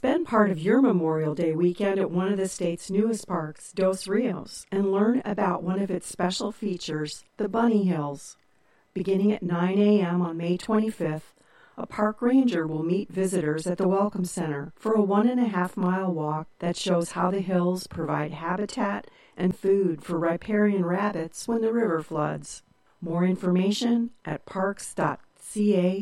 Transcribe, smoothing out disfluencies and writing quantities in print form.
Spend part of your Memorial Day weekend at one of the state's newest parks, Dos Rios, and learn about one of its special features, the Bunny Hills. Beginning at 9 a.m. on May 25th, a park ranger will meet visitors at the Welcome Center for a 1.5-mile walk that shows how the hills provide habitat and food for riparian rabbits when the river floods. More information at parks.ca.gov.